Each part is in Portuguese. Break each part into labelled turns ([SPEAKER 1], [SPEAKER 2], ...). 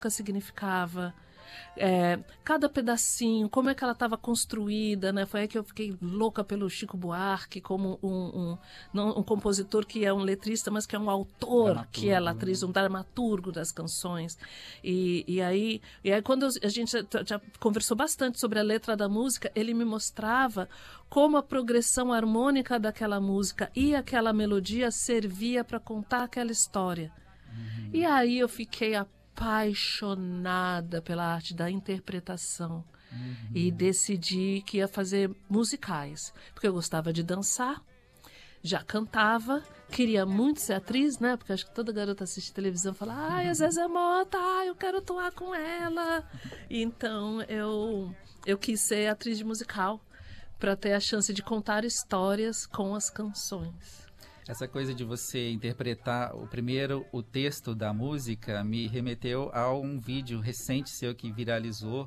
[SPEAKER 1] significava, cada pedacinho, como é que ela estava construída, né? Foi aí que eu fiquei louca pelo Chico Buarque, como um compositor que é um letrista, mas que é um autor, que é latrista, um dramaturgo das canções. E aí quando a gente já conversou bastante sobre a letra da música, ele me mostrava como a progressão harmônica daquela música e aquela melodia servia para contar aquela história. E aí eu fiquei apaixonada pela arte da interpretação e decidi que ia fazer musicais, porque eu gostava de dançar, já cantava, queria muito ser atriz, né? Porque acho que toda garota assiste televisão e fala, ai, a Zezé Mota, eu quero atuar com ela. Então eu quis ser atriz de musical para ter a chance de contar histórias com as canções.
[SPEAKER 2] Essa coisa de você interpretar o texto da música me remeteu a um vídeo recente seu que viralizou,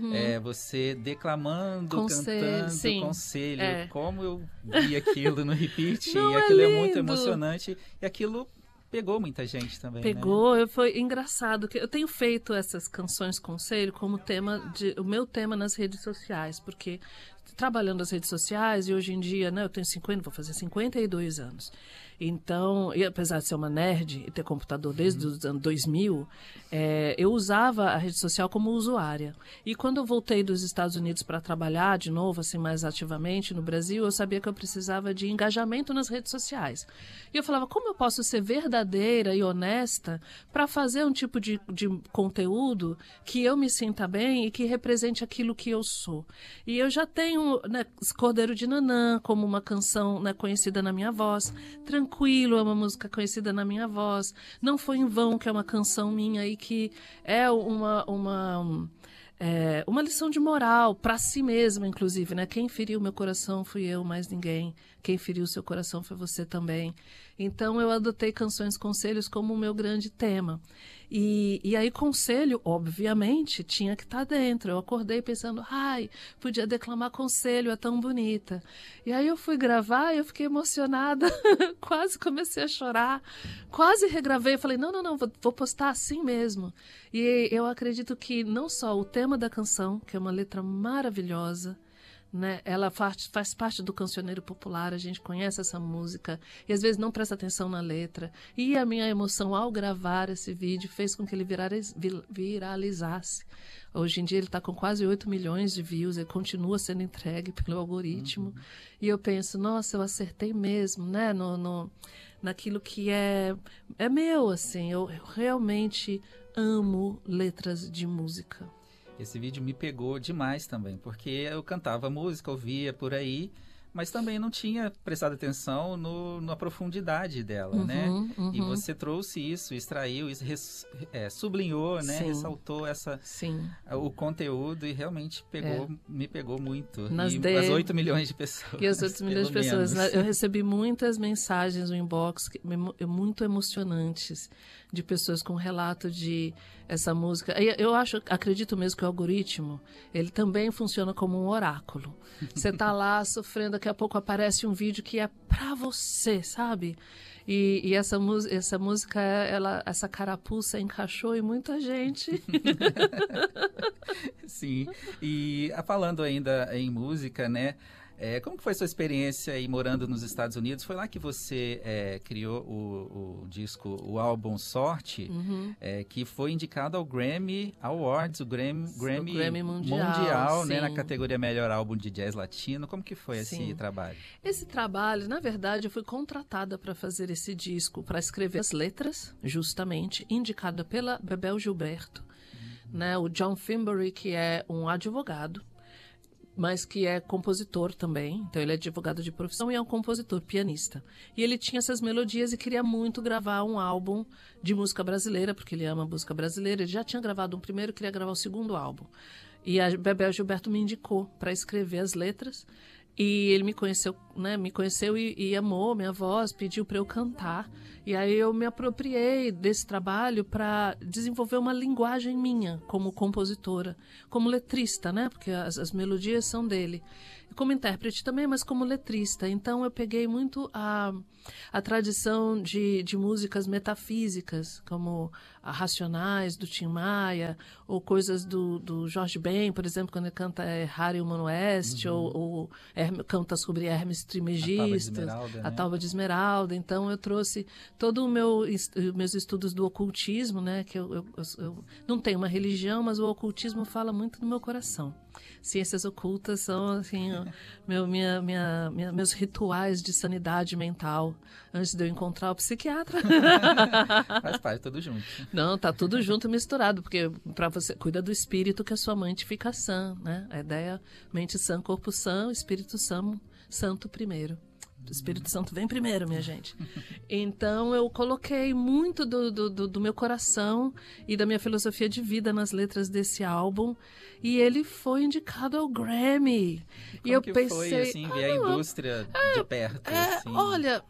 [SPEAKER 2] você declamando, cantando,
[SPEAKER 1] sim.
[SPEAKER 2] Conselho. Como eu vi aquilo no repeat, e aquilo é muito emocionante, e aquilo pegou muita gente também.
[SPEAKER 1] Pegou,
[SPEAKER 2] né?
[SPEAKER 1] Foi engraçado, que eu tenho feito essas canções Conselho como o meu tema nas redes sociais, porque trabalhando nas redes sociais, e hoje em dia, né, eu tenho vou fazer 52 anos. Então, e apesar de ser uma nerd e ter computador desde os anos 2000, eu usava a rede social como usuária. E quando eu voltei dos Estados Unidos para trabalhar de novo, assim, mais ativamente no Brasil, eu sabia que eu precisava de engajamento nas redes sociais. E eu falava, como eu posso ser verdadeira e honesta para fazer um tipo de conteúdo que eu me sinta bem e que represente aquilo que eu sou? E eu já tenho, né, Cordeiro de Nanã como uma canção, né, conhecida na minha voz. Tranquilo é uma música conhecida na minha voz. Não Foi em Vão, que é uma canção minha e que é uma lição de moral para si mesma, inclusive, né? Quem feriu meu coração fui eu, mais ninguém. Quem feriu seu coração foi você também. Então eu adotei canções Conselhos como o meu grande tema. E aí Conselho, obviamente, tinha que estar dentro. Eu acordei pensando, podia declamar Conselho, é tão bonita. E aí eu fui gravar e eu fiquei emocionada, quase comecei a chorar, quase regravei, falei, não, vou postar assim mesmo. E eu acredito que não só o tema da canção, que é uma letra maravilhosa, né? Ela faz parte do cancioneiro popular, a gente conhece essa música e às vezes não presta atenção na letra, e a minha emoção ao gravar esse vídeo fez com que ele viralizasse. Hoje em dia ele está com quase 8 milhões de views, ele continua sendo entregue pelo algoritmo, e eu penso, nossa, eu acertei mesmo, né? Naquilo que é meu, assim, eu realmente amo letras de música.
[SPEAKER 2] Esse vídeo me pegou demais também, porque eu cantava música, ouvia por aí, mas também não tinha prestado atenção na profundidade dela, né? E você trouxe isso, extraiu, sublinhou, né?
[SPEAKER 1] Sim.
[SPEAKER 2] Ressaltou o conteúdo e realmente me pegou muito. As 8 milhões de pessoas.
[SPEAKER 1] E as 8 milhões de pessoas. Eu recebi muitas mensagens no inbox muito emocionantes de pessoas com relato de essa música. Eu acredito mesmo que o algoritmo, ele também funciona como um oráculo. Você tá lá sofrendo, daqui a pouco aparece um vídeo que é pra você, sabe? E essa música, essa carapuça encaixou em muita gente.
[SPEAKER 2] Sim. E falando ainda em música, né? Como que foi a sua experiência aí morando nos Estados Unidos? Foi lá que você criou o disco, o álbum Sorte, que foi indicado ao Grammy Awards, o Grammy Mundial, né, na categoria Melhor Álbum de Jazz Latino. Como que foi esse trabalho?
[SPEAKER 1] Esse trabalho, na verdade, eu fui contratada para fazer esse disco, para escrever as letras, justamente, indicada pela Bebel Gilberto, né, o John Finbury, que é um advogado, mas que é compositor também. Então ele é advogado de profissão e é um compositor, pianista. E ele tinha essas melodias e queria muito gravar um álbum de música brasileira, porque ele ama música brasileira. Ele já tinha gravado um primeiro, queria gravar o segundo álbum. E a Bebel Gilberto me indicou para escrever as letras. E ele me conheceu né, me conheceu e amou minha voz, pediu para eu cantar. E aí eu me apropriei desse trabalho para desenvolver uma linguagem minha como compositora, como letrista, né? Porque as melodias são dele. Como intérprete também, mas como letrista. Então eu peguei muito a tradição de músicas metafísicas, como a Racionais, do Tim Maia, ou coisas do Jorge Ben, por exemplo, quando ele canta Raro Humano Oeste, ou canta sobre Hermes Trismegisto, a Tauba de Esmeralda. Então eu trouxe todo meus estudos do ocultismo, né? Que eu não tenho uma religião, mas o ocultismo fala muito do meu coração. Ciências ocultas são assim, meus rituais de sanidade mental antes de eu encontrar o psiquiatra.
[SPEAKER 2] Faz parte, tudo junto.
[SPEAKER 1] Não, tá tudo junto e misturado, porque para você cuida do espírito que a sua mente fica sã, né? A ideia, mente sã, corpo sã, espírito sã, santo primeiro. O Espírito Santo vem primeiro, minha gente. Então, eu coloquei muito do meu coração e da minha filosofia de vida nas letras desse álbum. E ele foi indicado ao Grammy.
[SPEAKER 2] E eu pensei... foi, assim, ver a indústria de perto? Assim.
[SPEAKER 1] Olha,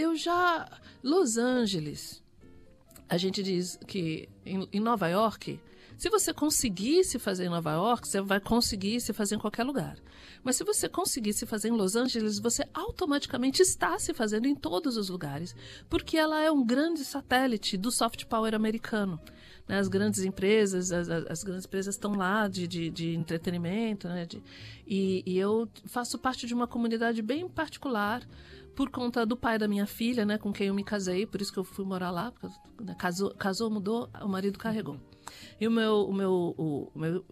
[SPEAKER 1] Los Angeles, a gente diz que em Nova York... Se você conseguir se fazer em Nova York, você vai conseguir se fazer em qualquer lugar. Mas se você conseguir se fazer em Los Angeles, você automaticamente está se fazendo em todos os lugares, porque ela é um grande satélite do soft power americano. Né? As grandes empresas, as grandes empresas estão lá de entretenimento, né? E eu faço parte de uma comunidade bem particular, por conta do pai da minha filha, né, com quem eu me casei, por isso que eu fui morar lá, porque, né, casou, mudou, o marido carregou. E o meu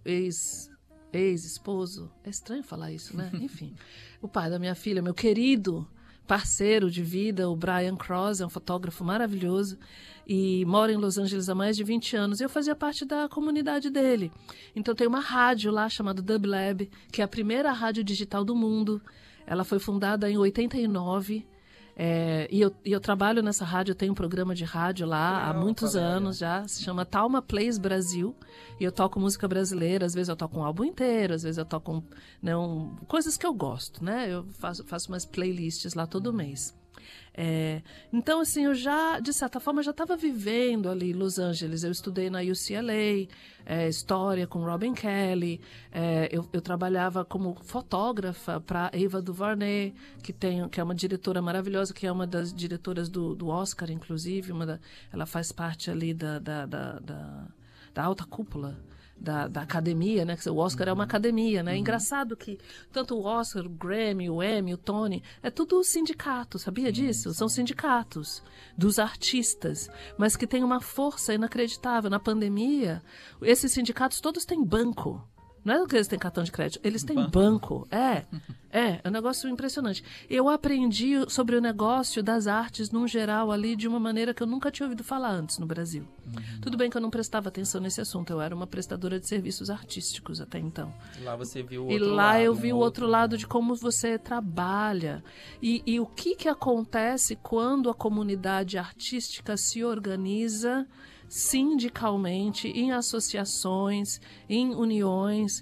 [SPEAKER 1] ex-esposo, é estranho falar isso, né? Enfim, o pai da minha filha, meu querido parceiro de vida, o Brian Cross, é um fotógrafo maravilhoso e mora em Los Angeles há mais de 20 anos. E eu fazia parte da comunidade dele. Então tem uma rádio lá chamada Dub Lab, que é a primeira rádio digital do mundo. Ela foi fundada em 89. E eu trabalho nessa rádio, eu tenho um programa de rádio lá há muitos anos já, se chama Talma Plays Brasil, e eu toco música brasileira, às vezes eu toco um álbum inteiro, às vezes eu toco coisas que eu gosto, né? Eu faço umas playlists lá todo mês. Então, assim, eu já, de certa forma, já estava vivendo ali em Los Angeles. Eu estudei na UCLA, História com Robin Kelly. Eu trabalhava como fotógrafa para Ava DuVernay, que é uma diretora maravilhosa, que é uma das diretoras do Oscar, inclusive. Ela faz parte ali da alta cúpula da academia, né? O Oscar é uma academia, né? É engraçado que tanto o Oscar, o Grammy, o Emmy, o Tony, é tudo sindicato, sabia disso? São sindicatos dos artistas, mas que tem uma força inacreditável. Na pandemia, esses sindicatos todos têm banco. Não é que eles têm cartão de crédito, eles têm banco. É um negócio impressionante. Eu aprendi sobre o negócio das artes, num geral, ali, de uma maneira que eu nunca tinha ouvido falar antes no Brasil. Tudo bem que eu não prestava atenção nesse assunto, eu era uma prestadora de serviços artísticos até então.
[SPEAKER 2] Lá você viu o
[SPEAKER 1] outro lado. E lá eu vi o outro lado de como você trabalha. E o que acontece quando a comunidade artística se organiza sindicalmente, em associações, em uniões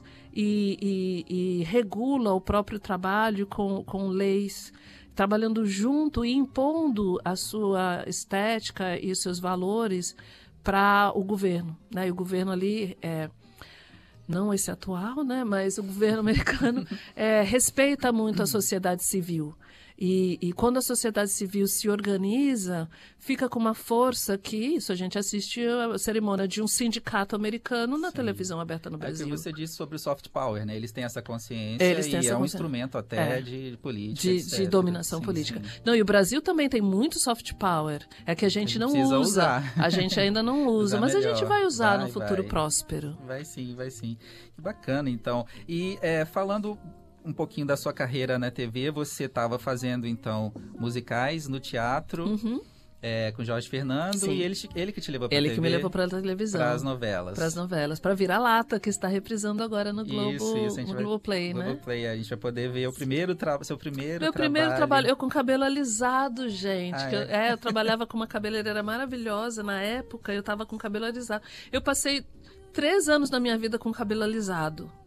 [SPEAKER 1] e regula o próprio trabalho com leis, trabalhando junto e impondo a sua estética e os seus valores para o governo, né? E o governo ali não esse atual, né? Mas o governo americano respeita muito a sociedade civil. E quando a sociedade civil se organiza, fica com uma força que isso, a gente assiste a cerimônia de um sindicato americano na televisão aberta no Brasil.
[SPEAKER 2] É o que você disse sobre o soft power, né? Eles têm essa consciência um instrumento até de política,
[SPEAKER 1] de dominação política. Sim. Não, e o Brasil também tem muito soft power. É que a gente não usa. A gente ainda não usa, mas melhor. A gente vai usar no futuro próspero.
[SPEAKER 2] Vai sim. Que bacana, então. E falando um pouquinho da sua carreira na TV, você estava fazendo, então, musicais no teatro, com Jorge Fernando. Sim. E ele que te levou para a TV?
[SPEAKER 1] Ele que me levou para a televisão.
[SPEAKER 2] Para as novelas.
[SPEAKER 1] Para as novelas. Para Vira-Lata, que está reprisando agora no Globoplay, né?
[SPEAKER 2] Globoplay, a gente vai poder ver seu primeiro
[SPEAKER 1] Meu primeiro trabalho. Eu com cabelo alisado, gente. Eu trabalhava com uma cabeleireira maravilhosa na época, eu estava com cabelo alisado. Eu passei 3 anos da minha vida com cabelo alisado.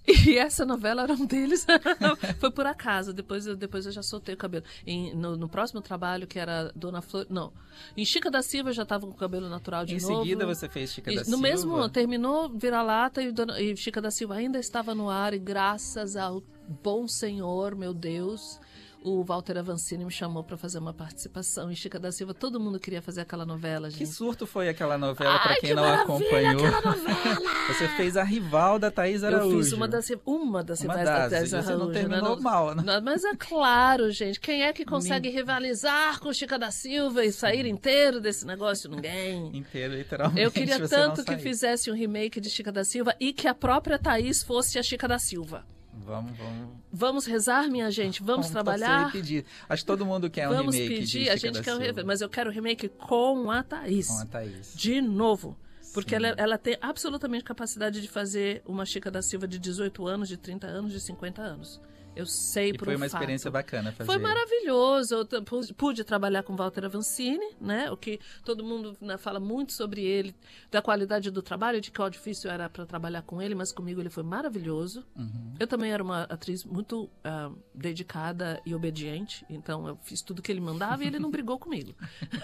[SPEAKER 1] E essa novela era um deles. Foi por acaso. Depois eu já soltei o cabelo. No próximo trabalho, que era Dona Flor... Não. Em Chica da Silva, eu já estava com o cabelo natural de novo.
[SPEAKER 2] Em seguida, você fez Chica da Silva?
[SPEAKER 1] No mesmo, terminou Vira-Lata e Chica da Silva ainda estava no ar. E graças ao bom Senhor, meu Deus... O Walter Avancini me chamou para fazer uma participação em Chica da Silva. Todo mundo queria fazer aquela novela, gente.
[SPEAKER 2] Que surto foi aquela novela, para quem não acompanhou? Você fez a rival da Thaís Araújo.
[SPEAKER 1] Eu fiz uma das rivais da Thaís Araújo.
[SPEAKER 2] Você não terminou mal, né?
[SPEAKER 1] Mas é claro, gente. Quem é que consegue rivalizar com Chica da Silva e sair inteiro desse negócio? Ninguém.
[SPEAKER 2] Inteiro, literalmente.
[SPEAKER 1] Eu queria tanto que fizesse um remake de Chica da Silva e que a própria Thaís fosse a Chica da Silva. Vamos rezar, minha gente? Vamos trabalhar?
[SPEAKER 2] Pedir. Acho que todo mundo quer um remake. Vamos pedir,
[SPEAKER 1] a gente quer mas eu quero um remake com a Thaís.
[SPEAKER 2] Com a Thaís.
[SPEAKER 1] De novo. Porque ela tem absolutamente capacidade de fazer uma Chica da Silva de 18 anos, de 30 anos, de 50 anos. Eu sei por um fato.
[SPEAKER 2] Foi uma experiência bacana fazer.
[SPEAKER 1] Foi maravilhoso. Eu pude trabalhar com Walter Avancini, né? O que todo mundo, né, fala muito sobre ele, da qualidade do trabalho, de qual difícil era para trabalhar com ele, mas comigo ele foi maravilhoso.
[SPEAKER 2] Uhum.
[SPEAKER 1] Eu também era uma atriz muito dedicada e obediente, então eu fiz tudo que ele mandava e ele não brigou comigo.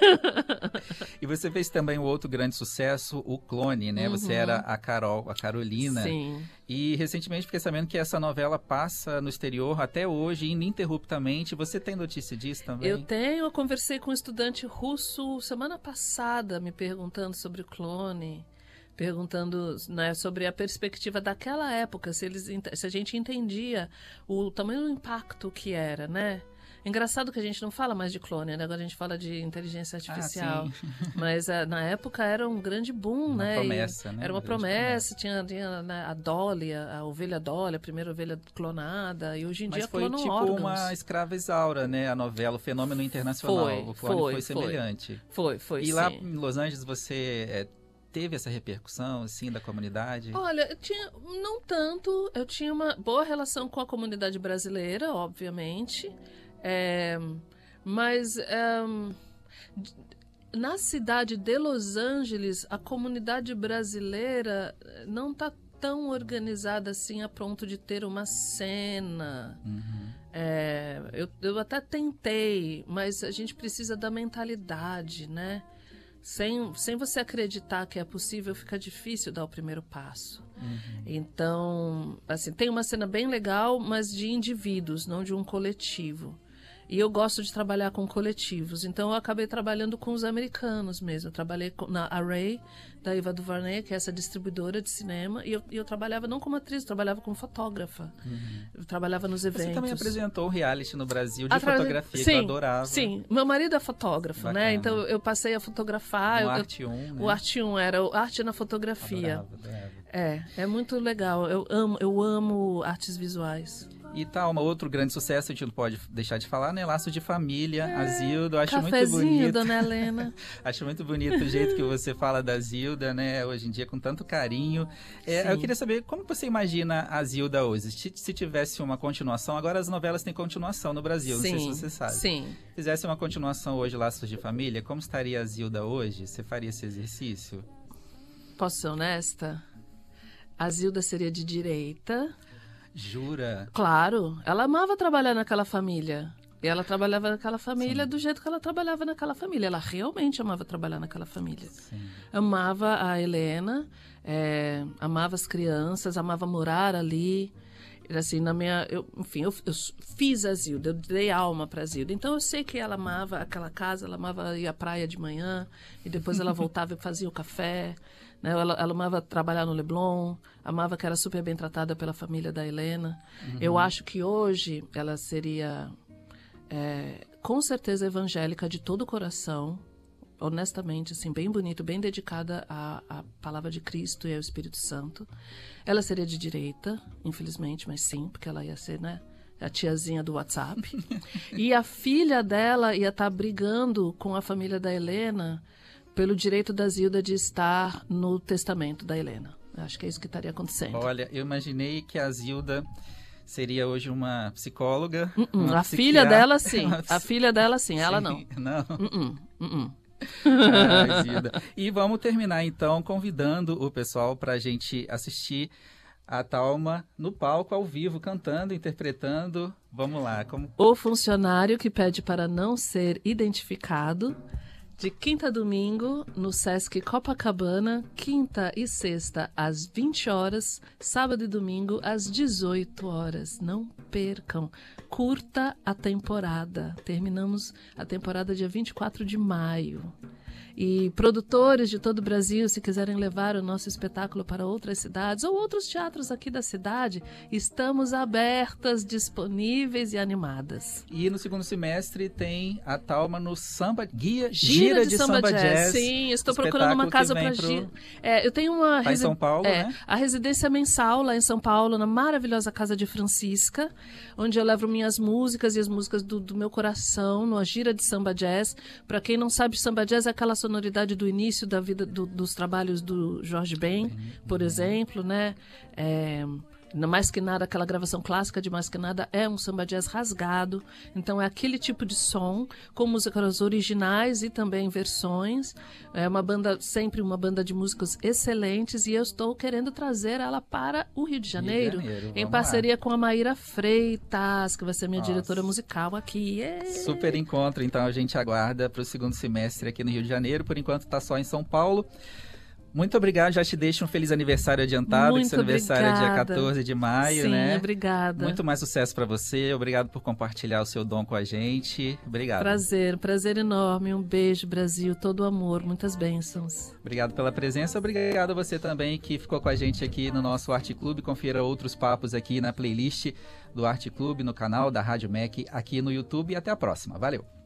[SPEAKER 2] E você fez também o outro grande sucesso, O Clone, né? Uhum. Você era a Carolina.
[SPEAKER 1] Sim.
[SPEAKER 2] E recentemente fiquei sabendo que essa novela passa no exterior até hoje, ininterruptamente. Você tem notícia disso também?
[SPEAKER 1] Eu tenho. Eu conversei com um estudante russo semana passada, me perguntando sobre o Clone, perguntando, né, sobre a perspectiva daquela época, se a gente entendia o tamanho do impacto que era, né? Engraçado que a gente não fala mais de clone, né? Agora a gente fala de inteligência artificial. Mas na época era um grande boom,
[SPEAKER 2] uma
[SPEAKER 1] né?
[SPEAKER 2] Promessa, né?
[SPEAKER 1] Era uma promessa. Tinha né, a Dolly, a ovelha Dolly, a primeira ovelha clonada. E hoje em dia clonam
[SPEAKER 2] tipo
[SPEAKER 1] órgãos.
[SPEAKER 2] Uma escrava Isaura, né? A novela, o fenômeno internacional. O clone foi semelhante.
[SPEAKER 1] Foi,
[SPEAKER 2] e
[SPEAKER 1] sim.
[SPEAKER 2] lá em Los Angeles você... teve essa repercussão, assim, da comunidade?
[SPEAKER 1] Olha, não tanto. Eu tinha uma boa relação com a comunidade brasileira, obviamente. Mas na cidade de Los Angeles, a comunidade brasileira não está tão organizada assim a ponto de ter uma cena.
[SPEAKER 2] Uhum.
[SPEAKER 1] Eu até tentei, mas a gente precisa da mentalidade, né? Sem você acreditar que é possível, fica difícil dar o primeiro passo.
[SPEAKER 2] Uhum.
[SPEAKER 1] Então, assim, tem uma cena bem legal, mas de indivíduos, não de um coletivo. E eu gosto de trabalhar com coletivos. Então, eu acabei trabalhando com os americanos mesmo. Eu trabalhei na Array, da Ava DuVernay, que é essa distribuidora de cinema. E eu trabalhava não como atriz, eu trabalhava como fotógrafa. Uhum. Eu trabalhava nos eventos.
[SPEAKER 2] Você também apresentou o reality no Brasil de fotografia, que eu adorava.
[SPEAKER 1] Sim, meu marido é fotógrafo, bacana, né? Então, eu passei a fotografar.
[SPEAKER 2] O Arte 1, né?
[SPEAKER 1] O Arte 1 era o Arte na Fotografia.
[SPEAKER 2] Adorava.
[SPEAKER 1] É muito legal. Eu amo artes visuais.
[SPEAKER 2] E tal, outro grande sucesso, a gente não pode deixar de falar, né? Laço de Família, a Zilda, acho muito bonito.
[SPEAKER 1] Dona Helena.
[SPEAKER 2] Acho muito bonito o jeito que você fala da Zilda, né? Hoje em dia, com tanto carinho. Eu queria saber, como você imagina a Zilda hoje? Se tivesse uma continuação, agora as novelas têm continuação no Brasil, não sei se você sabe.
[SPEAKER 1] Sim.
[SPEAKER 2] Se fizesse uma continuação hoje, Laços de Família, como estaria a Zilda hoje? Você faria esse exercício?
[SPEAKER 1] Posso ser honesta? A Zilda seria de direita.
[SPEAKER 2] Jura?
[SPEAKER 1] Claro, ela amava trabalhar naquela família. E ela trabalhava naquela família do jeito que ela trabalhava naquela família. Ela realmente amava trabalhar naquela família.
[SPEAKER 2] Sim.
[SPEAKER 1] Amava a Helena, amava as crianças, amava morar ali. Assim, eu fiz a Zilda, eu dei alma para a Zilda. Então eu sei que ela amava aquela casa, ela amava ir à praia de manhã, e depois ela voltava e fazia o café. Né? Ela amava trabalhar no Leblon, amava que era super bem tratada pela família da Helena. Uhum. Eu acho que hoje ela seria, com certeza, evangélica de todo o coração, honestamente, assim, bem bonito, bem dedicada à palavra de Cristo e ao Espírito Santo. Ela seria de direita, infelizmente, mas sim, porque ela ia ser, né, a tiazinha do WhatsApp. E a filha dela ia estar brigando com a família da Helena pelo direito da Zilda de estar no testamento da Helena. Acho que é isso que estaria acontecendo.
[SPEAKER 2] Olha, eu imaginei que a Zilda seria hoje uma psicóloga.
[SPEAKER 1] A filha dela, sim. A filha dela, sim. Ela não.
[SPEAKER 2] Não? Zilda. E vamos terminar, então, convidando o pessoal para a gente assistir a Thalma no palco, ao vivo, cantando, interpretando. Vamos lá.
[SPEAKER 1] O funcionário que pede para não ser identificado, de quinta a domingo, no Sesc Copacabana, quinta e sexta às 20 horas, sábado e domingo às 18 horas. Não percam. Curta a temporada. Terminamos a temporada dia 24 de maio. E produtores de todo o Brasil, se quiserem levar o nosso espetáculo para outras cidades ou outros teatros aqui da cidade, estamos abertas, disponíveis e animadas.
[SPEAKER 2] E no segundo semestre tem a Thalma no Samba Gira de Samba Jazz.
[SPEAKER 1] Sim, estou procurando uma casa para gira. Eu tenho uma
[SPEAKER 2] em São Paulo, né?
[SPEAKER 1] A residência mensal lá em São Paulo, na maravilhosa casa de Francisca, onde eu levo minhas músicas e as músicas do meu coração, numa gira de Samba Jazz. Para quem não sabe, Samba Jazz é aquela sonoridade do início da vida dos trabalhos do Jorge Ben, por exemplo, né? Mais que nada, aquela gravação clássica de Mais que Nada é um samba jazz rasgado. Então é aquele tipo de som, com músicas originais e também versões. É uma banda, sempre uma banda de músicos excelentes, e eu estou querendo trazer ela para o Rio de Janeiro em parceria com a Maíra Freitas, que vai ser minha diretora musical aqui.
[SPEAKER 2] Super encontro, então a gente aguarda para o segundo semestre aqui no Rio de Janeiro. Por enquanto está só em São Paulo. Muito obrigado, já te deixo um feliz aniversário adiantado, que seu aniversário é dia 14 de maio, né?
[SPEAKER 1] Sim, obrigada.
[SPEAKER 2] Muito mais sucesso para você, obrigado por compartilhar o seu dom com a gente, obrigado.
[SPEAKER 1] Prazer enorme, um beijo, Brasil, todo amor, muitas bênçãos.
[SPEAKER 2] Obrigado pela presença, obrigado a você também que ficou com a gente aqui no nosso Arte Clube, confira outros papos aqui na playlist do Arte Clube, no canal da Rádio MEC, aqui no YouTube, e até a próxima, valeu!